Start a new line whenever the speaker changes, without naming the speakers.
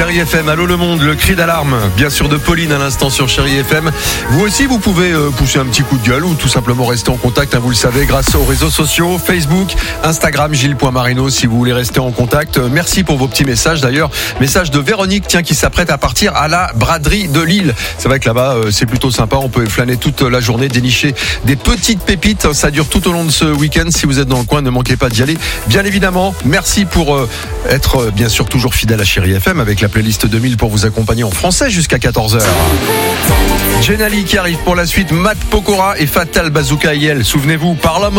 Chérie FM, allô le monde, le cri d'alarme, bien sûr de Pauline à l'instant sur Chérie FM. Vous aussi, vous pouvez pousser un petit coup de gueule ou tout simplement rester en contact, vous le savez, grâce aux réseaux sociaux, Facebook, Instagram, Gilles.Marino, si vous voulez rester en contact. Merci pour vos petits messages d'ailleurs. Message de Véronique, qui s'apprête à partir à la braderie de Lille. C'est vrai que là-bas, c'est plutôt sympa, on peut flâner toute la journée, dénicher des petites pépites. Ça dure tout au long de ce week-end. Si vous êtes dans le coin, ne manquez pas d'y aller. Bien évidemment, merci pour être bien sûr toujours fidèle à Chérie FM avec la playlist 2000 pour vous accompagner en français jusqu'à 14h. Jenali qui arrive pour la suite, Matt Pokora et Fatal Bazooka Yel. Souvenez-vous, par la main.